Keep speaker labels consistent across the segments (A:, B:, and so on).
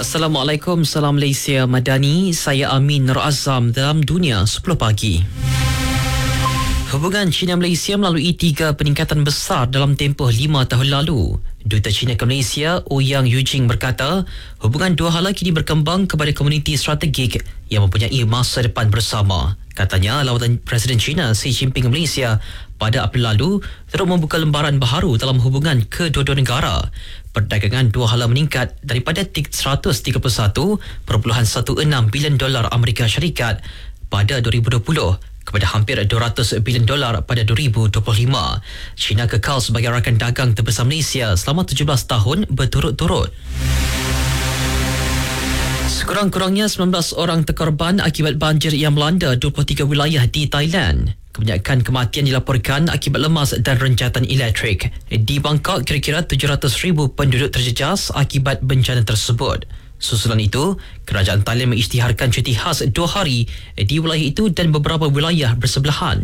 A: Assalamualaikum, salam Malaysia Madani. Saya Amin Nur Azam dalam Dunia 10 Pagi. Hubungan China-Malaysia melalui 3 peningkatan besar dalam tempoh 5 tahun lalu. Duta China ke Malaysia, Ouyang Yujing berkata, hubungan dua hala kini berkembang kepada komuniti strategik yang mempunyai masa depan bersama. Katanya, lawatan Presiden China Xi Jinping ke Malaysia pada April lalu terus membuka lembaran baharu dalam hubungan kedua-dua negara. Perdagangan dua hala meningkat daripada $131.16 bilion Amerika Syarikat pada 2020 kepada hampir $200 bilion pada 2025. China kekal sebagai rakan dagang terbesar Malaysia selama 17 tahun berturut-turut. Sekurang-kurangnya 19 orang terkorban akibat banjir yang melanda 23 wilayah di Thailand. Kebanyakan kematian dilaporkan akibat lemas dan renjatan elektrik. Di Bangkok, kira-kira 700,000 penduduk terjejas akibat bencana tersebut. Susulan itu, kerajaan Thailand mengisytiharkan cuti khas 2 hari di wilayah itu dan beberapa wilayah bersebelahan.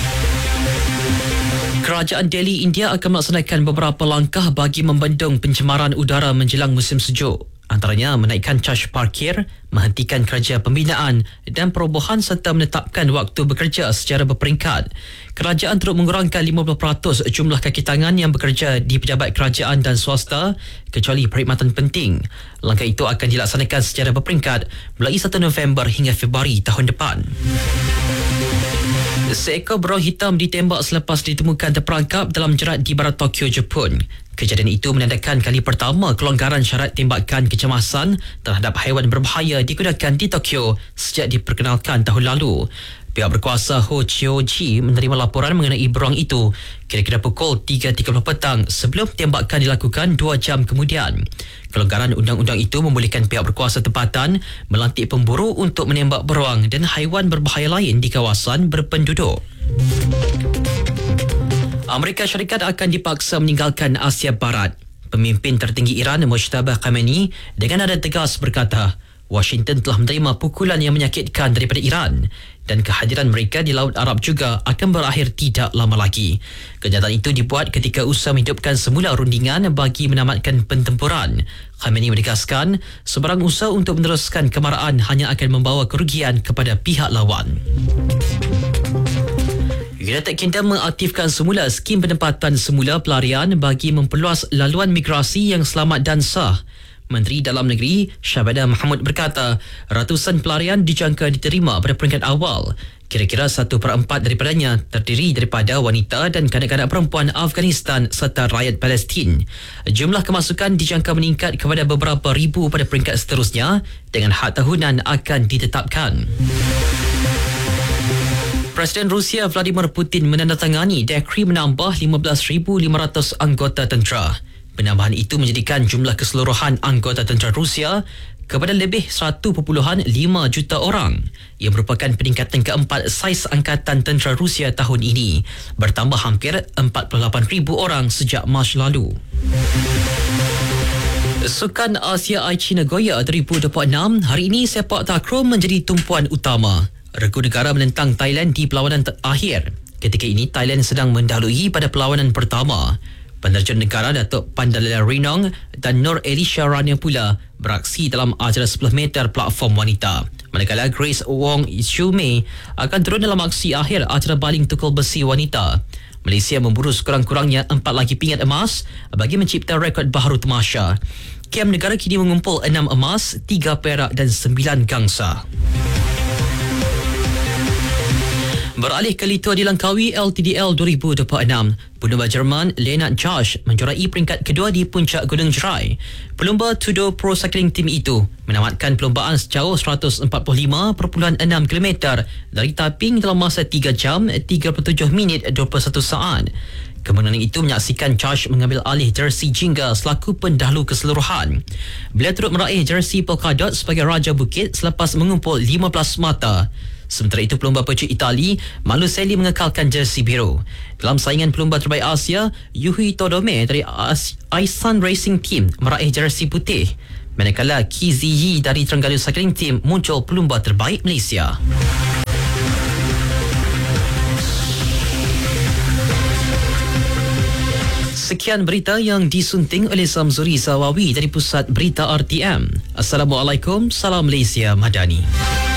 A: Kerajaan Delhi, India akan melaksanakan beberapa langkah bagi membendung pencemaran udara menjelang musim sejuk. Antaranya menaikkan caj parkir, menghentikan kerja pembinaan dan perobohan serta menetapkan waktu bekerja secara berperingkat. Kerajaan turut mengurangkan 50% jumlah kaki tangan yang bekerja di pejabat kerajaan dan swasta kecuali perkhidmatan penting. Langkah itu akan dilaksanakan secara berperingkat mulai 1 November hingga Februari tahun depan. Seekor beruang hitam ditembak selepas ditemukan terperangkap dalam jerat di barat Tokyo, Jepun. Kejadian itu menandakan kali pertama kelonggaran syarat tembakan kecemasan terhadap haiwan berbahaya digunakan di Tokyo sejak diperkenalkan tahun lalu. Pihak berkuasa Ho Chio-ji menerima laporan mengenai beruang itu kira-kira pukul 3.30 petang sebelum tembakan dilakukan 2 jam kemudian. Kelonggaran undang-undang itu membolehkan pihak berkuasa tempatan melantik pemburu untuk menembak beruang dan haiwan berbahaya lain di kawasan berpenduduk. Amerika Syarikat akan dipaksa meninggalkan Asia Barat. Pemimpin tertinggi Iran Mojtaba Khamenei dengan nada tegas berkata, Washington telah menerima pukulan yang menyakitkan daripada Iran dan kehadiran mereka di Laut Arab juga akan berakhir tidak lama lagi. Kenyataan itu dibuat ketika usaha menghidupkan semula rundingan bagi menamatkan pertempuran. Khamenei menegaskan, sebarang usaha untuk meneruskan kemarahan hanya akan membawa kerugian kepada pihak lawan. United Kingdom mengaktifkan semula skim penempatan semula pelarian bagi memperluas laluan migrasi yang selamat dan sah. Menteri Dalam Negeri Syahbana Mahmud berkata, ratusan pelarian dijangka diterima pada peringkat awal. Kira-kira 1/4 daripadanya terdiri daripada wanita dan kanak-kanak perempuan Afghanistan serta rakyat Palestin. Jumlah kemasukan dijangka meningkat kepada beberapa ribu pada peringkat seterusnya dengan had tahunan akan ditetapkan. Presiden Rusia Vladimir Putin menandatangani dekri menambah 15,500 anggota tentera. Penambahan itu menjadikan jumlah keseluruhan anggota tentera Rusia kepada lebih 1.5 juta orang, yang merupakan peningkatan keempat saiz angkatan tentera Rusia tahun ini, bertambah hampir 48,000 orang sejak Mac lalu. Sukan Asia Aichi Nagoya 2026, hari ini sepak takraw menjadi tumpuan utama. Regu negara menentang Thailand di perlawanan terakhir. Ketika ini Thailand sedang mendahului pada perlawanan pertama. Penerjun negara Datuk Pandalila Rinong dan Nur Elisha Rania pula beraksi dalam acara 10 meter platform wanita. Manakala Grace Wong Shumei akan turun dalam aksi akhir acara baling tukul besi wanita. Malaysia memburu sekurang-kurangnya 4 lagi pingat emas bagi mencipta rekod baharu tamasya. Kem negara kini mengumpul 6 emas, 3 perak dan 9 gangsa. Beralih ke Litua Dilangkawi LTDL 2026, pelumba Jerman Lennart Josh menjuarai peringkat kedua di puncak Gunung Jerai. Pelumba Tudor Pro Cycling Team itu menamatkan perlumbaan sejauh 145.6 km dari Taiping dalam masa 3 jam 37 minit 21 saat. Kemenangan itu menyaksikan Josh mengambil alih jersey Jingga selaku pendahulu keseluruhan. Beliau turut meraih jersey Polkadot sebagai Raja Bukit selepas mengumpul 15 mata. Sementara itu, pelumba pecut Itali Maluselli mengekalkan jersey biru. Dalam saingan pelumba terbaik Asia, Yuhi Todome dari Aisan Racing Team meraih jersey putih. Manakala Ki Ziyi dari Terengganu Cycling Team muncul pelumba terbaik Malaysia. Sekian berita yang disunting oleh Samzuri Sawawi dari Pusat Berita RTM. Assalamualaikum, salam Malaysia Madani.